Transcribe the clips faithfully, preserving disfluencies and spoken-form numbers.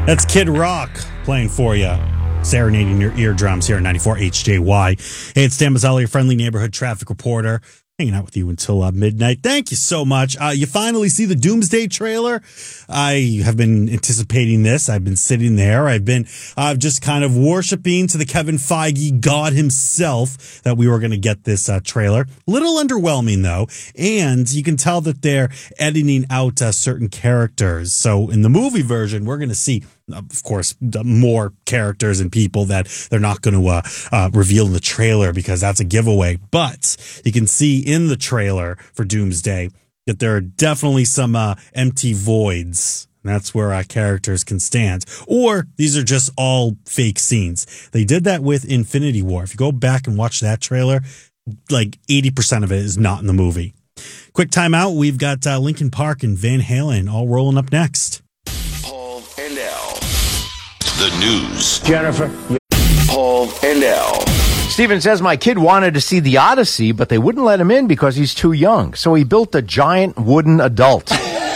That's Kid Rock playing for you, serenading your eardrums here at ninety-four H J Y. Hey, it's Dan Mazzella, your friendly neighborhood traffic reporter, hanging out with you until uh, midnight. Thank you so much. Uh, you finally see the Doomsday trailer. I have been anticipating this. I've been sitting there. I've been uh, just kind of worshiping to the Kevin Feige God himself that we were going to get this uh, trailer. Little underwhelming, though. And you can tell that they're editing out uh, certain characters. So in the movie version, we're going to see, of course, more characters and people that they're not going to uh, uh, reveal in the trailer because that's a giveaway. But you can see in the trailer for Doomsday that there are definitely some uh, empty voids. And that's where uh, characters can stand. Or these are just all fake scenes. They did that with Infinity War. If you go back and watch that trailer, like eighty percent of it is not in the movie. Quick timeout. We've got uh, Linkin Park and Van Halen all rolling up next. Paul and Al. The news. Jennifer. Paul and Al. Steven says my kid wanted to see the Odyssey, but they wouldn't let him in because he's too young. So he built a giant wooden adult.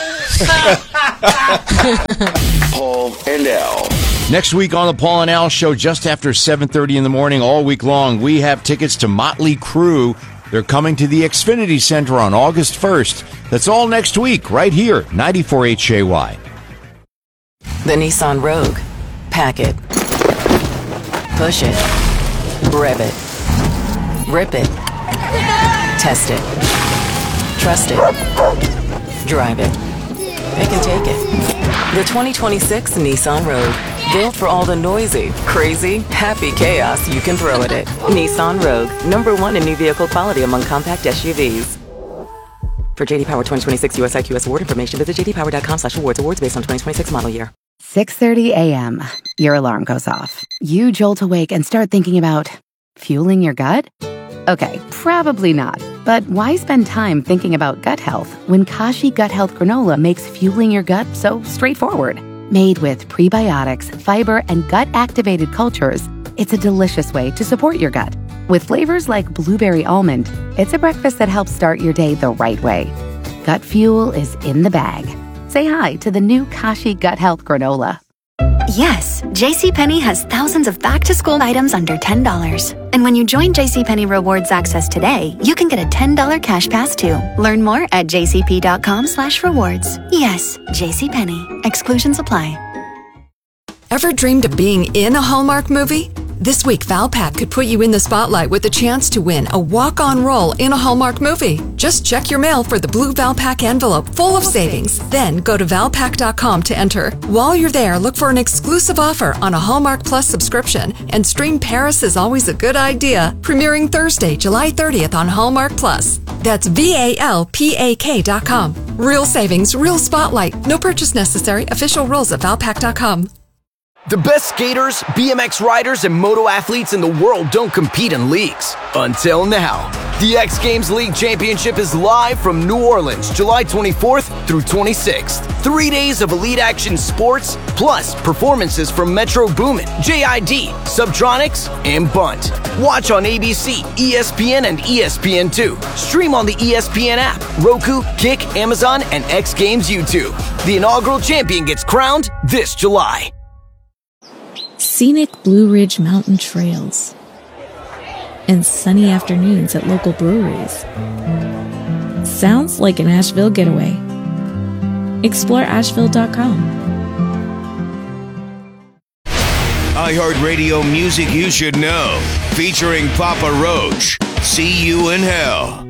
Paul and Al. Next week on the Paul and Al Show, just after seven thirty in the morning, all week long, we have tickets to Motley Crue. They're coming to the Xfinity Center on August first. That's all next week, right here, ninety-four H J Y. The Nissan Rogue. Pack it. Push it. Rev it. Rip it. Test it. Trust it. Drive it. Pick and take it. The twenty twenty-six Nissan Rogue. Built for all the noisy, crazy, happy chaos you can throw at it. Nissan Rogue. Number one in new vehicle quality among compact S U Vs. For J D Power twenty twenty-six U S I Q S award information, visit j d power dot com slash awards. Awards based on twenty twenty-six model year. six thirty a.m. Your alarm goes off. You jolt awake and start thinking about fueling your gut? Okay, probably not. But why spend time thinking about gut health when Kashi Gut Health Granola makes fueling your gut so straightforward? Made with prebiotics, fiber, and gut-activated cultures, it's a delicious way to support your gut. With flavors like blueberry almond, it's a breakfast that helps start your day the right way. Gut fuel is in the bag. Say hi to the new Kashi Gut Health Granola. Yes, JCPenney has thousands of back-to-school items under ten dollars. And when you join JCPenney Rewards Access today, you can get a ten dollars cash pass too. Learn more at jcp.com slash rewards. Yes, JCPenney. Exclusions apply. Ever dreamed of being in a Hallmark movie? This week, Valpak could put you in the spotlight with a chance to win a walk-on role in a Hallmark movie. Just check your mail for the blue Valpak envelope full of savings. Then go to valpak dot com to enter. While you're there, look for an exclusive offer on a Hallmark Plus subscription and stream Paris is Always a Good Idea, premiering Thursday, July thirtieth on Hallmark Plus. That's V A L P A K dot com. Real savings, real spotlight. No purchase necessary. Official rules at valpak dot com. The best skaters, B M X riders, and moto athletes in the world don't compete in leagues. Until now. The X Games League Championship is live from New Orleans, July twenty-fourth through twenty-sixth. Three days of elite action sports, plus performances from Metro Boomin, J I D, Subtronics, and Bunt. Watch on A B C, E S P N, and E S P N two. Stream on the E S P N app, Roku, Kick, Amazon, and X Games YouTube. The inaugural champion gets crowned this July. Scenic Blue Ridge Mountain trails and sunny afternoons at local breweries. Sounds like an Asheville getaway. Explore asheville dot com. iHeartRadio music you should know, featuring Papa Roach. See You in Hell.